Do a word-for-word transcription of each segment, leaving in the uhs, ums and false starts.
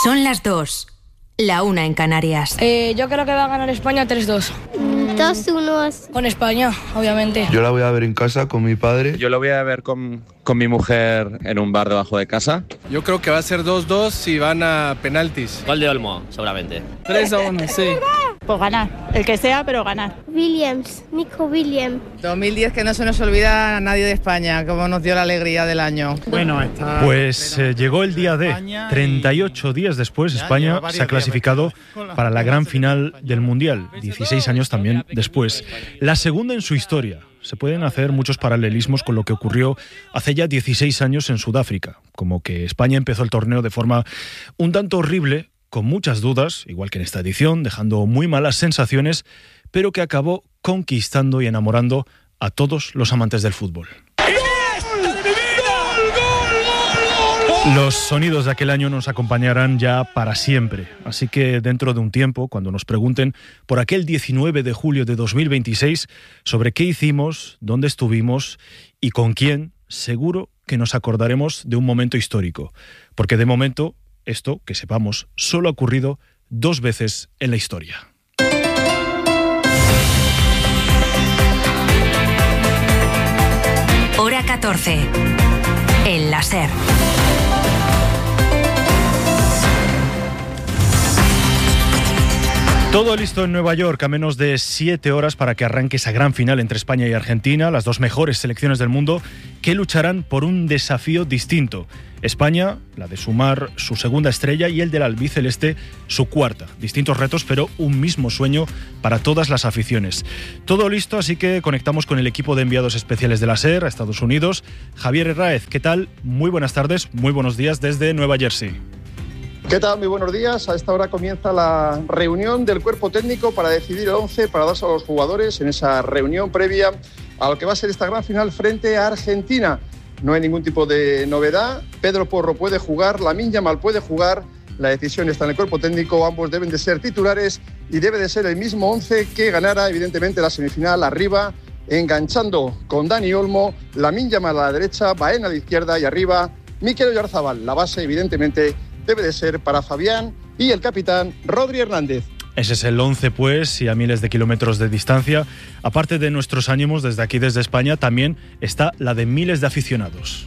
Son las dos, la una en Canarias. Eh, yo creo que va a ganar España tres dos. dos uno. Con España, obviamente. Yo la voy a ver en casa con mi padre. Yo la voy a ver con, con mi mujer en un bar debajo de casa. Yo creo que va a ser dos dos y van a penaltis. Gol de Olmo, seguramente. tres a uno, sí. Pues ganar, el que sea, pero ganar. Williams, Nico Williams. dos mil diez, que no se nos olvida a nadie de España, como nos dio la alegría del año. Bueno, está... Pues eh, llegó el día D. treinta y ocho días después, España se ha clasificado para la gran final del Mundial. dieciséis años también después. La segunda en su historia. Se pueden hacer muchos paralelismos con lo que ocurrió hace ya dieciséis años en Sudáfrica. Como que España empezó el torneo de forma un tanto horrible, con muchas dudas, igual que en esta edición, dejando muy malas sensaciones, pero que acabó conquistando y enamorando a todos los amantes del fútbol. Los sonidos de aquel año nos acompañarán ya para siempre, así que dentro de un tiempo, cuando nos pregunten por aquel diecinueve de julio de dos mil veintiséis, sobre qué hicimos, dónde estuvimos y con quién, seguro que nos acordaremos de un momento histórico, porque de momento, esto, que sepamos, solo ha ocurrido dos veces en la historia. Hora catorce. El láser. Todo listo en Nueva York, a menos de siete horas para que arranque esa gran final entre España y Argentina, las dos mejores selecciones del mundo, que lucharán por un desafío distinto. España, la de sumar su segunda estrella, y el del albiceleste, su cuarta. Distintos retos, pero un mismo sueño para todas las aficiones. Todo listo, así que conectamos con el equipo de enviados especiales de la SER a Estados Unidos. Javier Herráez, ¿qué tal? Muy buenas tardes, muy buenos días desde Nueva Jersey. ¿Qué tal? Muy buenos días. A esta hora comienza la reunión del cuerpo técnico para decidir el once para darse a los jugadores en esa reunión previa a lo que va a ser esta gran final frente a Argentina. No hay ningún tipo de novedad. Pedro Porro puede jugar, Lamine Yamal puede jugar. La decisión está en el cuerpo técnico. Ambos deben de ser titulares y debe de ser el mismo once que ganara, evidentemente, la semifinal arriba, enganchando con Dani Olmo, Lamine Yamal a la derecha, Baena a la izquierda y arriba Mikel Oyarzabal. La base, evidentemente, debe de ser para Fabián y el capitán Rodri Hernández. Ese es el once, pues, y a miles de kilómetros de distancia. Aparte de nuestros ánimos desde aquí, desde España, también está la de miles de aficionados.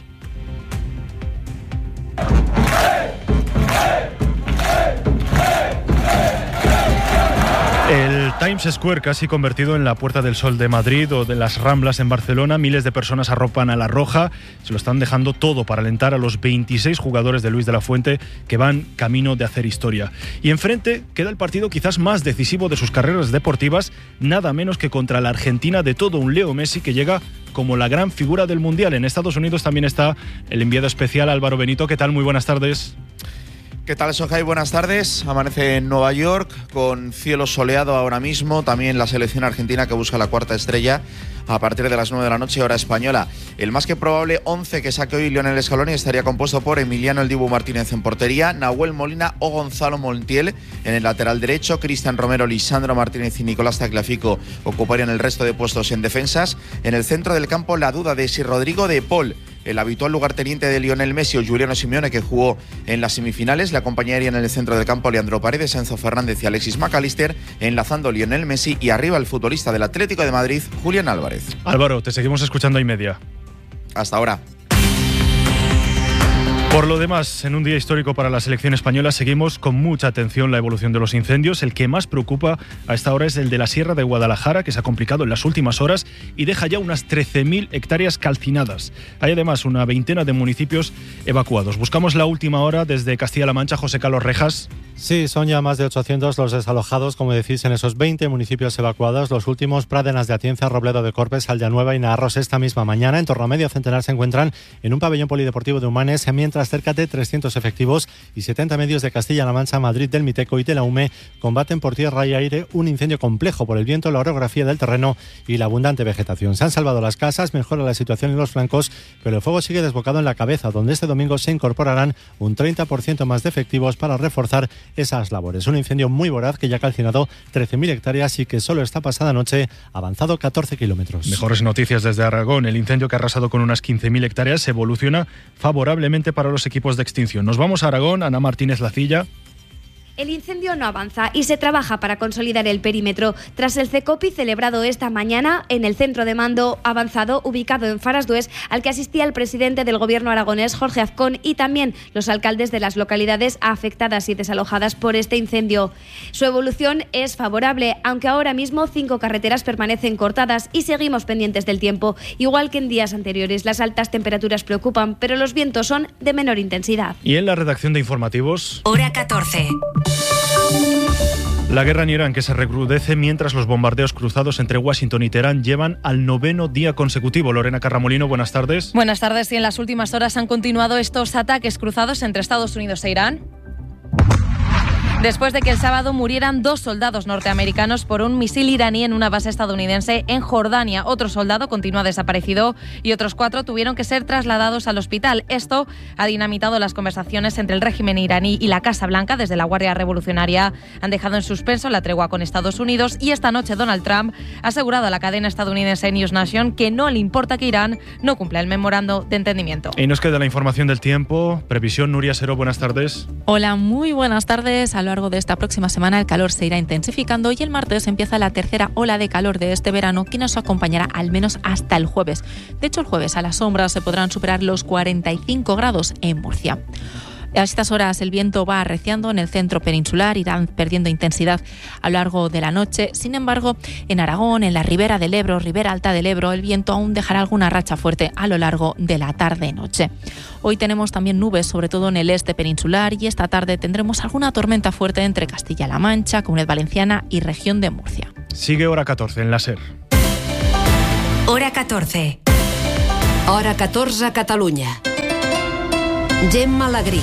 El Times Square, casi convertido en la Puerta del Sol de Madrid o de las Ramblas en Barcelona, miles de personas arropan a la Roja, se lo están dejando todo para alentar a los veintiséis jugadores de Luis de la Fuente que van camino de hacer historia. Y enfrente queda el partido quizás más decisivo de sus carreras deportivas, nada menos que contra la Argentina de todo un Leo Messi, que llega como la gran figura del Mundial. En Estados Unidos también está el enviado especial Álvaro Benito. ¿Qué tal? Muy buenas tardes. ¿Qué tal, Sonjay? Buenas tardes. Amanece en Nueva York con cielo soleado ahora mismo. También la selección argentina que busca la cuarta estrella a partir de las nueve de la noche, hora española. El más que probable once que saque hoy Lionel Scaloni estaría compuesto por Emiliano El Dibu Martínez en portería, Nahuel Molina o Gonzalo Montiel en el lateral derecho, Cristian Romero, Lisandro Martínez y Nicolás Tagliafico ocuparían el resto de puestos en defensas. En el centro del campo, la duda de si Rodrigo de Paul, el habitual lugarteniente de Lionel Messi, o Giuliano Simeone, que jugó en las semifinales, le acompañarían en el centro del campo Leandro Paredes, Enzo Fernández y Alexis McAllister, enlazando Lionel Messi, y arriba el futbolista del Atlético de Madrid, Julián Álvarez. Álvaro, te seguimos escuchando a y media. Hasta ahora. Por lo demás, en un día histórico para la selección española, seguimos con mucha atención la evolución de los incendios. El que más preocupa a esta hora es el de la Sierra de Guadalajara, que se ha complicado en las últimas horas y deja ya unas trece mil hectáreas calcinadas. Hay además una veintena de municipios evacuados. Buscamos la última hora desde Castilla-La Mancha. José Carlos Rejas. Sí, son ya más de ochocientos los desalojados, como decís, en esos veinte municipios evacuados. Los últimos: Pradenas de Atienza, Robledo de Corpes, Aldeanueva y Naarros. Esta misma mañana, en torno a medio centenar se encuentran en un pabellón polideportivo de Humanes, mientras cerca de trescientos efectivos y setenta medios de Castilla-La Mancha, Madrid, del Miteco y de la U M E combaten por tierra y aire un incendio complejo por el viento, la orografía del terreno y la abundante vegetación. Se han salvado las casas, mejora la situación en los flancos, pero el fuego sigue desbocado en la cabeza, donde este domingo se incorporarán un treinta por ciento más de efectivos para reforzar esas labores. Un incendio muy voraz que ya ha calcinado trece mil hectáreas y que solo esta pasada noche ha avanzado catorce kilómetros. Mejores noticias desde Aragón. El incendio, que ha arrasado con unas quince mil hectáreas, evoluciona favorablemente para los equipos de extinción. Nos vamos a Aragón. Ana Martínez Lacilla. El incendio no avanza y se trabaja para consolidar el perímetro. Tras el CECOPI celebrado esta mañana en el centro de mando avanzado ubicado en Faras Dues, al que asistía el presidente del gobierno aragonés, Jorge Azcón, y también los alcaldes de las localidades afectadas y desalojadas por este incendio. Su evolución es favorable, aunque ahora mismo cinco carreteras permanecen cortadas y seguimos pendientes del tiempo. Igual que en días anteriores, las altas temperaturas preocupan, pero los vientos son de menor intensidad. Y en la redacción de informativos... Hora catorce. La guerra en Irán, que se recrudece mientras los bombardeos cruzados entre Washington y Teherán llevan al noveno día consecutivo. Lorena Carramolino, buenas tardes. Buenas tardes. Y en las últimas horas han continuado estos ataques cruzados entre Estados Unidos e Irán, después de que el sábado murieran dos soldados norteamericanos por un misil iraní en una base estadounidense en Jordania. Otro soldado continúa desaparecido y otros cuatro tuvieron que ser trasladados al hospital. Esto ha dinamitado las conversaciones entre el régimen iraní y la Casa Blanca. Desde la Guardia Revolucionaria han dejado en suspenso la tregua con Estados Unidos y esta noche Donald Trump ha asegurado a la cadena estadounidense News Nation que no le importa que Irán no cumpla el memorando de entendimiento. Y nos queda la información del tiempo. Previsión, Nuria Sero, buenas tardes. Hola, muy buenas tardes. A lo largo de esta próxima semana el calor se irá intensificando y el martes empieza la tercera ola de calor de este verano que nos acompañará al menos hasta el jueves. De hecho, el jueves a la sombra se podrán superar los cuarenta y cinco grados en Murcia. A estas horas el viento va arreciando en el centro peninsular, irán perdiendo intensidad a lo largo de la noche. Sin embargo, en Aragón, en la ribera del Ebro, ribera alta del Ebro, el viento aún dejará alguna racha fuerte a lo largo de la tarde-noche. Hoy tenemos también nubes, sobre todo en el este peninsular, y esta tarde tendremos alguna tormenta fuerte entre Castilla-La Mancha, Comunidad Valenciana y región de Murcia. Sigue Hora catorce en la SER. Hora catorce. Hora catorze, Catalunya. Gemma Alegrí.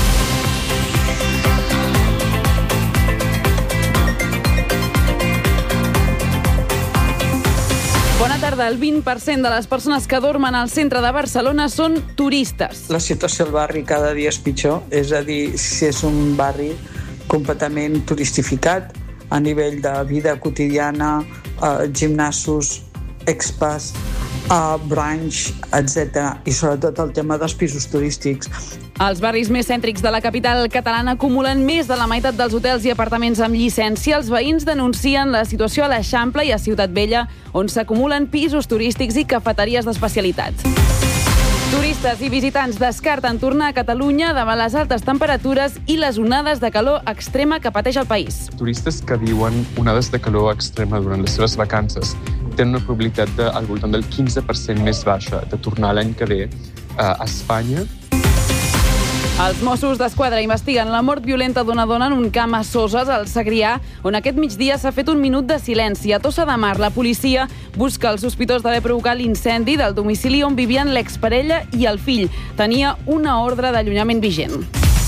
Bona tarda. El vint per cent de les persones que dormen al centre de Barcelona són turistes. La situació al barri cada dia és pitjor, és a dir, si és un barri completament turistificat a nivell de vida quotidiana, eh, gimnasos, expats, a brunch, etcètera. I sobretot el tema dels pisos turístics. Els barris més cèntrics de la capital catalana acumulen més de la meitat dels hotels i apartaments amb llicència. Els veïns denuncien la situació a l'Eixample i a Ciutat Vella, on s'acumulen pisos turístics i cafeteries d'especialitats. Turistes i visitants descarten tornar a Catalunya davant les altes temperatures i les onades de calor extrema que pateix el país. Turistes que viuen onades de calor extrema durant les seves vacances tenen una probabilitat de, al voltant del quinze per cent més baixa de tornar l'any que ve a Espanya. Els Mossos d'Esquadra investiguen la mort violenta d'una dona en un camp a Soses, al Segrià, on aquest migdia s'ha fet un minut de silenci. A Tossa de Mar, la policia busca el sospitós d'haver provocat l'incendi del domicili on vivien l'exparella i el fill. Tenia una ordre d'allunyament vigent.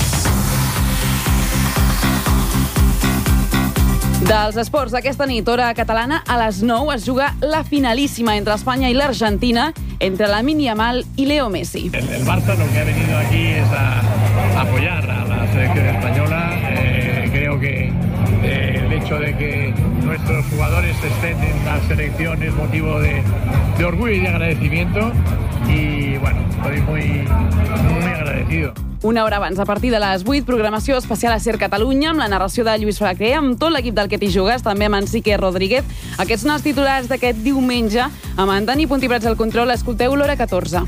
Dels esports, aquesta nit, hora catalana, a les nou es juga la finalísima entre Espanya i l'Argentina, entre Lamine Yamal y Leo Messi. El, el Barça lo que ha venido aquí es a, a apoyar a la selección española. Eh, creo que eh, el hecho de que nuestros jugadores estén en la selección es motivo de, de orgullo y de agradecimiento. Y bueno, estoy muy, muy agradecido. Una hora abans, a partir de les vuit, programació especial a SER Catalunya, amb la narració de Lluís Flaquer, amb tot l'equip del Que t'hi jugues, també amb en Sique Rodríguez. Aquests són els titulars d'aquest diumenge. Amb en Dani Puntiprats al control, escolteu l'Hora catorze.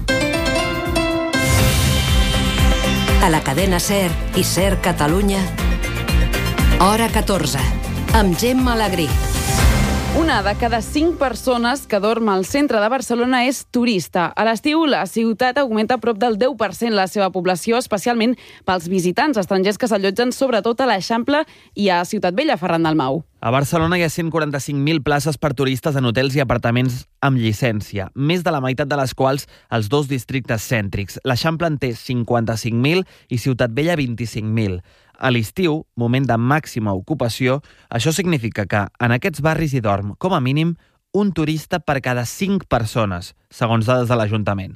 A la cadena SER i SER Catalunya, Hora catorze, amb Gemma Alegrí. Una de cada cinc persones que dorm al centre de Barcelona és turista. A l'estiu, la ciutat augmenta prop del deu per cent la seva població, especialment pels visitants estrangers que s'allotgen sobretot a l'Eixample i a Ciutat Vella, Ferran Dalmau. A Barcelona hi ha cent quaranta-cinc mil places per turistes en hotels i apartaments amb llicència, més de la meitat de les quals als dos districtes cèntrics. L'Eixample en té cinquanta-cinc mil i Ciutat Vella vint-i-cinc mil. A l'estiu, moment de màxima ocupació, això significa que en aquests barris hi dorm, com a mínim, un turista per cada cinc persones, segons dades de l'Ajuntament.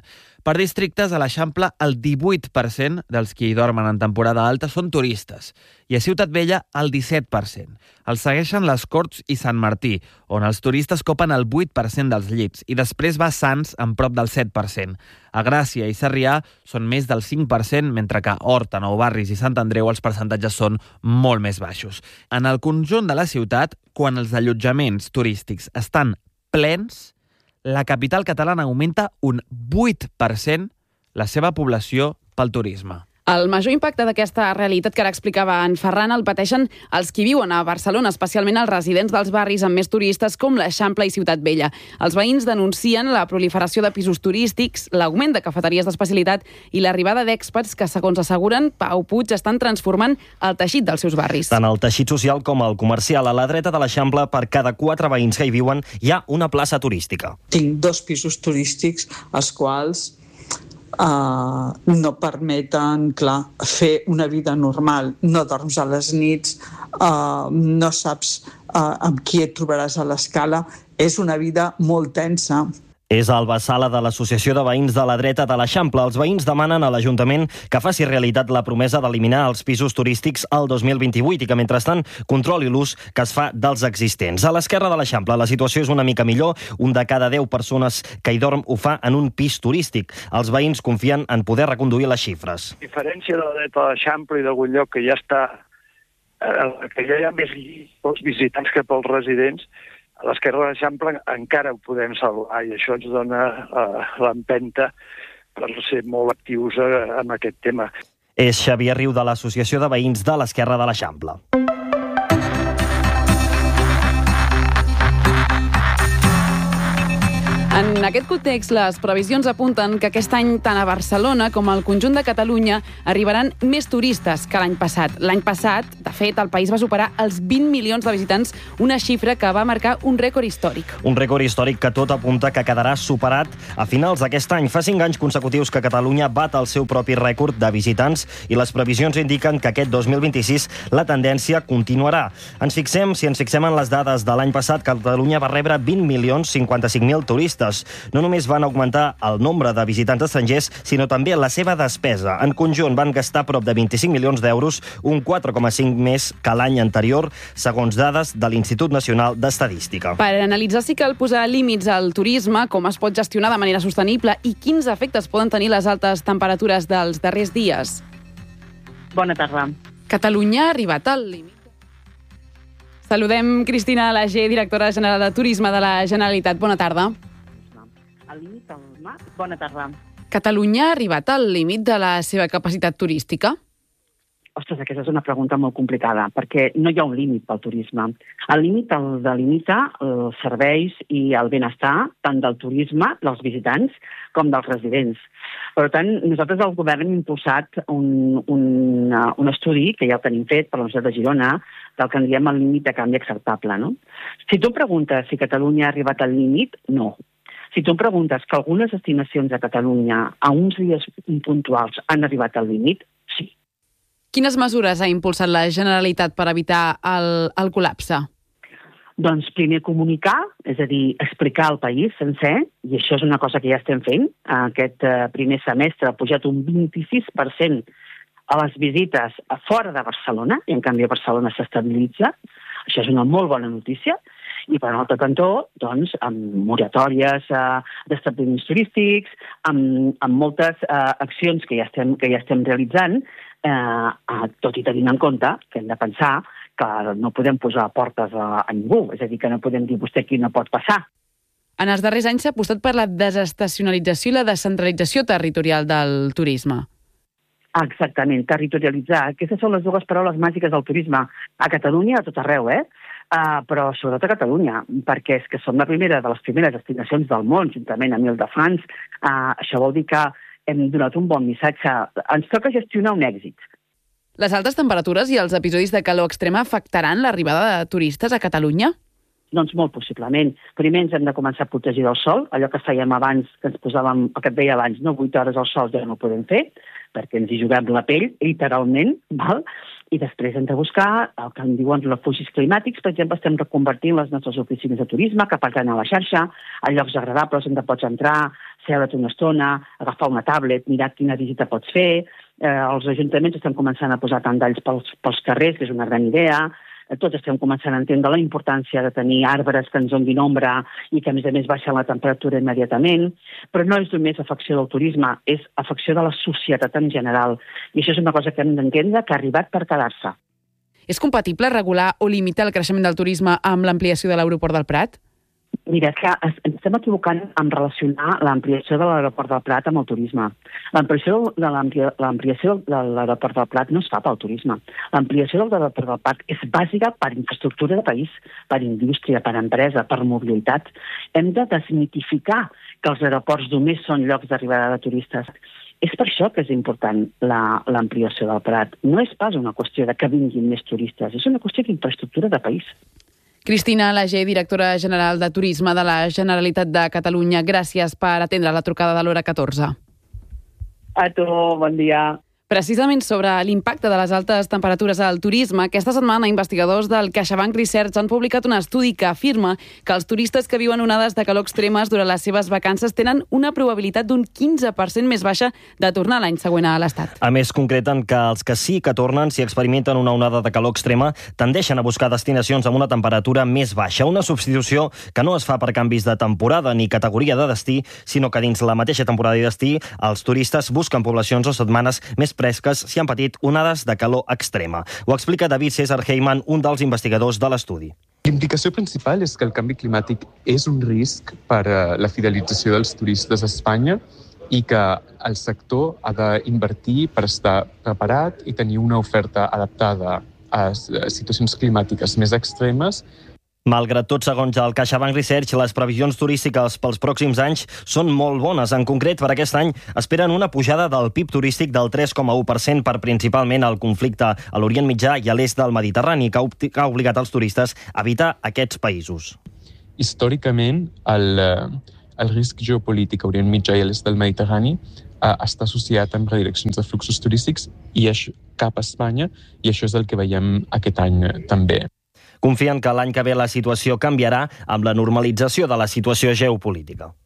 Per districtes, a l'Eixample, el divuit per cent dels qui hi dormen en temporada alta són turistes i a Ciutat Vella el disset per cent. Els segueixen les Corts i Sant Martí, on els turistes copen el vuit per cent dels llits i després va Sants amb prop del set per cent. A Gràcia i Sarrià són més del cinc per cent, mentre que a Horta, Nou Barris i Sant Andreu els percentatges són molt més baixos. En el conjunt de la ciutat, quan els allotjaments turístics estan plens, la capital catalana augmenta un vuit per cent la seva població pel turisme. El major impacte d'aquesta realitat que ara explicava en Ferran el pateixen els qui viuen a Barcelona, especialment els residents dels barris amb més turistes com l'Eixample i Ciutat Vella. Els veïns denuncien la proliferació de pisos turístics, l'augment de cafeteries d'especialitat i l'arribada d'experts que, segons asseguren, Pau Puig, estan transformant el teixit dels seus barris. Tant el teixit social com el comercial. A la dreta de l'Eixample, per cada quatre veïns que hi viuen, hi ha una plaça turística. Tinc dos pisos turístics, els quals Uh, no permeten, clar, fer una vida normal. No dorms a les nits, uh, no saps uh, amb qui et trobaràs a l'escala. És una vida molt tensa. És Alba Sala de l'Associació de Veïns de la Dreta de l'Eixample. Els veïns demanen a l'Ajuntament que faci realitat la promesa d'eliminar els pisos turístics al dos mil vint-i-vuit i que, mentrestant, controli l'ús que es fa dels existents. A l'esquerra de l'Eixample la situació és una mica millor. Un de cada deu persones que hi dorm ho fa en un pis turístic. Els veïns confien en poder reconduir les xifres. A diferència de la dreta de l'Eixample i d'algun lloc que ja està, que ja hi ha més pels visitants que pels residents, a l'esquerra de l'Eixample encara ho podem salvar i això ens dona uh, l'empenta per ser molt actius uh, en aquest tema. És Xavier Riu de l'Associació de Veïns de l'Esquerra de l'Eixample. En aquest context, les previsions apunten que aquest any tant a Barcelona com al conjunt de Catalunya arribaran més turistes que l'any passat. L'any passat, de fet, el país va superar els vint milions de visitants, una xifra que va marcar un rècord històric. Un rècord històric que tot apunta que quedarà superat a finals d'aquest any. Fa cinc anys consecutius que Catalunya bat el seu propi rècord de visitants i les previsions indiquen que aquest dos mil vint-i-sis la tendència continuarà. Ens fixem, si ens fixem en les dades de l'any passat, Catalunya va rebre vint milions cinquanta-cinc mil turistes. No només van augmentar el nombre de visitants estrangers, sinó també la seva despesa. En conjunt van gastar prop de vint-i-cinc milions d'euros, un quatre coma cinc més que l'any anterior, segons dades de l'Institut Nacional d'Estadística. Per analitzar si cal posar límits al turisme, com es pot gestionar de manera sostenible i quins efectes poden tenir les altes temperatures dels darrers dies. Bona tarda. Catalunya ha arribat al límit. Saludem Cristina Alager, directora general de Turisme de la Generalitat. Bona tarda. Al límit del mar. Bona tarda. Catalunya ha arribat al límit de la seva capacitat turística? Ostres, aquesta és una pregunta molt complicada, perquè no hi ha un límit pel turisme. El límit el delimita els serveis i el benestar, tant del turisme, dels visitants, com dels residents. Per tant, nosaltres al govern hem impulsat un, un, un estudi, que ja el tenim fet per la Universitat de Girona, del que en diem el límit de canvi acceptable. No? Si tu preguntes si Catalunya ha arribat al límit, no. Si tu em preguntes que algunes destinacions a Catalunya a uns dies puntuals han arribat al límit, sí. Quines mesures ha impulsat la Generalitat per evitar el, el col·lapse? Doncs primer comunicar, és a dir, explicar al país sencer, i això és una cosa que ja estem fent. Aquest primer semestre ha pujat un vint-i-sis per cent a les visites a fora de Barcelona, i en canvi a Barcelona s'estabilitza. Això és una molt bona notícia. I per un altre cantó, doncs, amb moratòries eh, d'establiments turístics, amb, amb moltes eh, accions que ja estem, que ja estem realitzant, eh, eh, tot i tenint en compte que hem de pensar que no podem posar portes a, a ningú, és a dir, que no podem dir vostè aquí no pot passar. En els darrers anys s'ha apostat per la desestacionalització i la descentralització territorial del turisme. Exactament, territorialitzar. Aquestes són les dues paraules màgiques del turisme a Catalunya, a tot arreu, eh? Uh, però sobretot a Catalunya, perquè és que som la primera de les primeres destinacions del món, juntament amb Ile-de-France. Uh, això vol dir que hem donat un bon missatge. Ens toca gestionar un èxit. Les altes temperatures i els episodis de calor extrema afectaran l'arribada de turistes a Catalunya? Doncs molt possiblement. Primer ens hem de començar a protegir del sol, allò que fèiem abans, que ens posàvem, el que et deia abans, no vuit hores al sol ja no ho podem fer, perquè ens hi juguem la pell, literalment, val? I després hem de buscar el que en diuen refugis climàtics. Per exemple, estem reconvertint les nostres oficines de turisme que pertanyen a la xarxa, a llocs agradables on pots entrar, seure't una estona, agafar una tablet, mirar quina visita pots fer. Eh, els ajuntaments estan començant a posar tendalls pels, pels carrers, que és una gran idea. Tots estem començant a entendre la importància de tenir arbres que ens donin ombra i que, a més a més, baixen la temperatura immediatament. Però no és només afecció del turisme, és afecció de la societat en general. I això és una cosa que hem d'entendre que ha arribat per quedar-se. És compatible regular o limitar el creixement del turisme amb l'ampliació de l'aeroport del Prat? Mira, és que ens estem equivocant en relacionar l'ampliació de l'aeroport del Prat amb el turisme. L'ampliació de l'ampliació de l'aeroport del Prat no es fa pel turisme. L'ampliació de l'aeroport del Prat és bàsica per infraestructura de país, per indústria, per empresa, per mobilitat. Hem de desmitificar que els aeroports només són llocs d'arribada de turistes. És per això que és important l'ampliació del Prat. No és pas una qüestió de que vinguin més turistes, és una qüestió d'infraestructura de país. Cristina Lager, directora general de Turisme de la Generalitat de Catalunya, gràcies per atendre la trucada de l'hora catorze. A tu, bon dia. Precisament sobre l'impacte de les altes temperatures al turisme, aquesta setmana investigadors del CaixaBank Research han publicat un estudi que afirma que els turistes que viuen onades de calor extremes durant les seves vacances tenen una probabilitat d'un quinze per cent més baixa de tornar l'any següent a l'Estat. A més, concreten que els que sí que tornen, si experimenten una onada de calor extrema, tendeixen a buscar destinacions amb una temperatura més baixa, una substitució que no es fa per canvis de temporada ni categoria de destí, sinó que dins la mateixa temporada i destí, els turistes busquen poblacions o setmanes més fresques si han patit onades de calor extrema. Ho explica David César Heyman, un dels investigadors de l'estudi. L'implicació principal és que el canvi climàtic és un risc per a la fidelització dels turistes a Espanya i que el sector ha d'invertir per estar preparat i tenir una oferta adaptada a situacions climàtiques més extremes. Malgrat tot, segons el CaixaBank Research, les previsions turístiques pels pròxims anys són molt bones. En concret, per aquest any esperen una pujada del P I B turístic del tres coma u per cent per principalment el conflicte a l'Orient Mitjà i a l'est del Mediterrani, que ha obligat els turistes a evitar aquests països. Històricament, el, el risc geopolític a Orient Mitjà i a l'est del Mediterrani està associat amb redireccions de fluxos turístics i això, cap a Espanya, i això és el que veiem aquest any també. Confien que l'any que ve la situació canviarà amb la normalització de la situació geopolítica.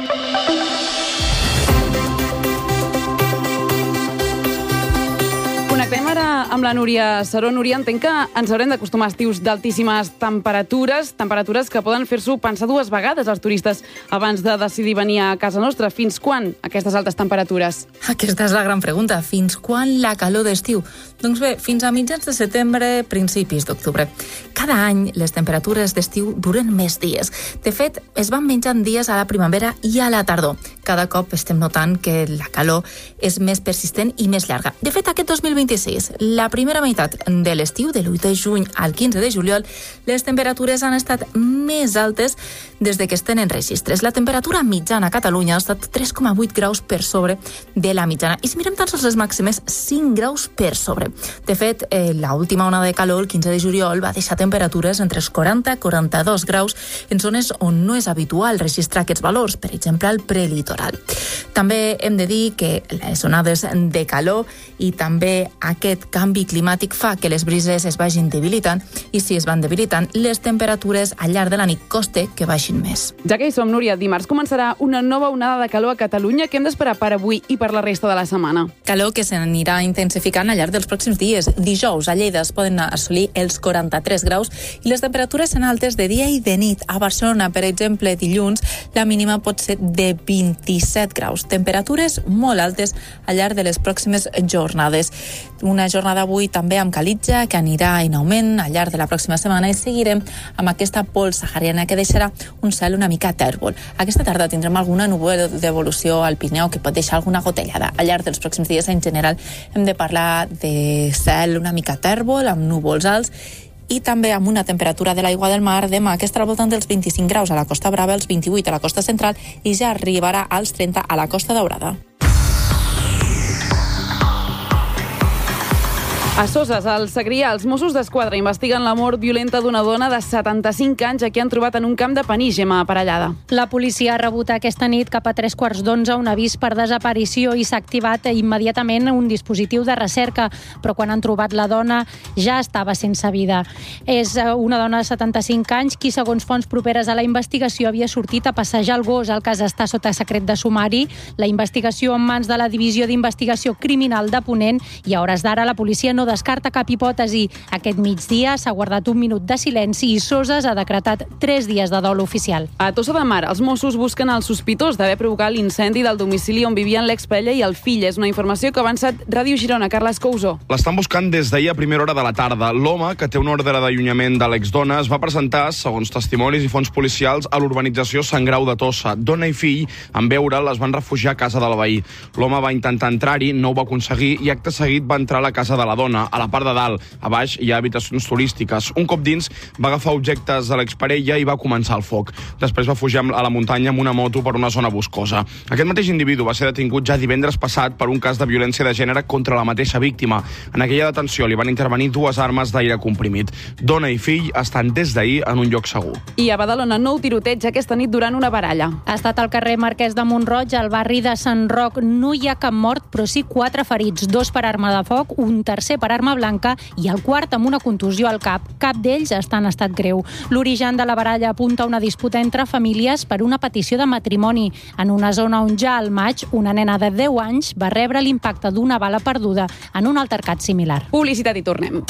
Connectem ara amb la Núria Saró. Núria, entenc que ens haurem d'acostumar a estius d'altíssimes temperatures, temperatures que poden fer-s'ho pensar dues vegades als turistes abans de decidir venir a casa nostra. Fins quan aquestes altes temperatures? Aquesta és la gran pregunta. Fins quan la calor d'estiu? Doncs bé, fins a mitjans de setembre, principis d'octubre. Cada any les temperatures d'estiu duren més dies. De fet, es van menjant dies a la primavera i a la tardor. Cada cop estem notant que la calor és més persistent i més llarga. De fet, aquest dos mil vint-i-sis, la primera meitat de l'estiu, de l'u de juny al quinze de juliol, les temperatures han estat més altes des de que es tenen registres. La temperatura mitjana a Catalunya ha estat tres coma vuit graus per sobre de la mitjana. I si mirem tan sols les màximes, cinc graus per sobre. De fet, eh, l'última onada de calor, el quinze de juliol, va deixar temperatures entre els quaranta i quaranta-dos graus en zones on no és habitual registrar aquests valors, per exemple, al prelitoral. També hem de dir que les onades de calor i també aquest canvi climàtic fa que les brises es vagin debilitant i si es van debilitant, les temperatures al llarg de la nit costa que baixin més. Ja que hi som, Núria, dimarts començarà una nova onada de calor a Catalunya. Què hem d'esperar per avui i per la resta de la setmana? Calor que s'anirà intensificant al llarg dels pròxims dies. Dijous a Lleida es poden assolir els quaranta-tres graus i les temperatures seran altes de dia i de nit. A Barcelona, per exemple, dilluns, la mínima pot ser de vint-i-set graus. Temperatures molt altes al llarg de les pròximes jornades. Una jornada avui també amb calitja que anirà en augment al llarg de la pròxima setmana i seguirem amb aquesta pols sahariana que deixarà un cel una mica tèrbol. Aquesta tarda tindrem alguna núvol d'evolució al Pirineu que pot deixar alguna gotellada. Al llarg dels pròxims dies, en general, hem de parlar de cel una mica tèrbol, amb núvols alts i també amb una temperatura de l'aigua del mar demà que estarà al voltant dels vint-i-cinc graus a la Costa Brava, els vint-i-vuit a la costa central i ja arribarà als trenta a la Costa Daurada. A Soses, al Segrià, els Mossos d'Esquadra investiguen la mort violenta d'una dona de setanta-cinc anys a qui han trobat en un camp de panís, Gemma Aparellada. La policia ha rebut aquesta nit cap a tres quarts d'onze un avís per desaparició i s'ha activat immediatament un dispositiu de recerca, però quan han trobat la dona ja estava sense vida. És una dona de setanta-cinc anys qui, segons fonts properes a la investigació, havia sortit a passejar el gos. El cas està sota secret de sumari. La investigació en mans de la Divisió d'Investigació Criminal de Ponent i a hores d'ara la policia no descarta cap hipòtesi. Aquest migdia s'ha guardat un minut de silenci i Soses ha decretat tres dies de dol oficial. A Tossa de Mar, els Mossos busquen el sospitós d'haver provocat l'incendi del domicili on vivien l'exparella i el fill. És una informació que ha avançat Ràdio Girona. Carles Cousó. L'estan buscant des d'ahir a primera hora de la tarda. L'home, que té una ordre d'allunyament de l'exdona, es va presentar, segons testimonis i fonts policials, a l'urbanització Sant Grau de Tossa. Dona i fill, en veure'l, es van refugiar a casa del veí. L'home va intentar entrar-hi, no ho va aconseguir i acte seguit va entrar a la casa de la dona. A la part de dalt, a baix, hi ha habitacions turístiques. Un cop dins, va agafar objectes de l'exparella i va començar el foc. Després va fugir a la muntanya amb una moto per una zona boscosa. Aquest mateix individu va ser detingut ja divendres passat per un cas de violència de gènere contra la mateixa víctima. En aquella detenció li van intervenir dues armes d'aire comprimit. Dona i fill estan des d'ahir en un lloc segur. I a Badalona, nou tiroteig aquesta nit durant una baralla. Ha estat al carrer Marquès de Mont-roig, al barri de Sant Roc. No hi ha cap mort, però sí quatre ferits. Dos per arma de foc, un tercer per arma blanca i el quart amb una contusió al cap. Cap d'ells està en estat greu. L'origen de la baralla apunta a una disputa entre famílies per una petició de matrimoni, en una zona on ja al maig una nena de deu anys va rebre l'impacte d'una bala perduda en un altercat similar. Publicitat i tornem.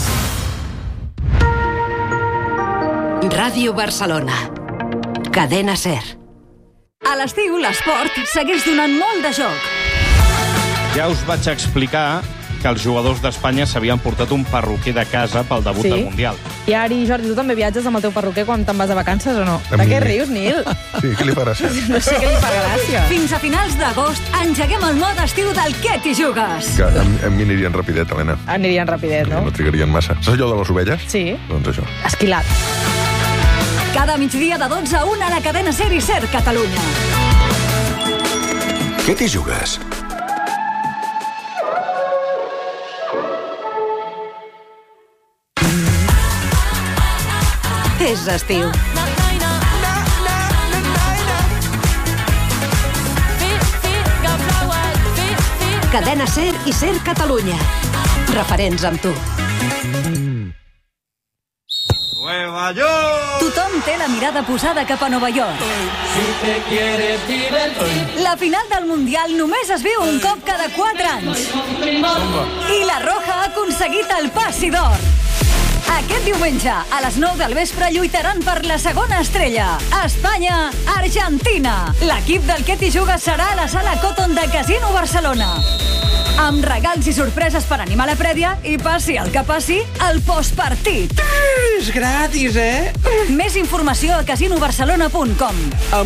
Ràdio Barcelona. Cadena SER. A l'estiu, l'esport segueix donant molt de joc. Ja us vaig explicar que els jugadors d'Espanya s'havien portat un perruquer de casa pel debut Sí. del Mundial. I Ari, Jordi, tu també viatges amb el teu perruquer quan te'n vas de vacances o no? De què rius, Nil? Sí, què li fa gràcia? No sé què li fa gràcia. Fins a finals d'agost engeguem el mode estiu del Què t'hi jugues. Que a, a mi anirien rapidet, Helena. Anirien rapidet, no? No trigarien massa. Saps allò de les ovelles? Sí. Doncs això. Esquilat. Cada migdia de dotze a una a la cadena SER i SER Catalunya. Què t'hi jugues? És estiu. Cadena SER i SER Catalunya. Referents amb tu. Nueva York! Tothom té la mirada posada cap a Nova York. Si te quieres divertir. La final del Mundial només es viu un cop cada quatre anys. I la Roja ha aconseguit el passi d'or. Aquest diumenge, a les nou del vespre, lluitaran per la segona estrella. Espanya-Argentina. L'equip del Què t'hi jugues serà a la sala Cotton de Casino Barcelona. Amb regals i sorpreses per animar la prèvia i passi el que passi, el postpartit. És gratis, eh? Més informació a casino barcelona punt com.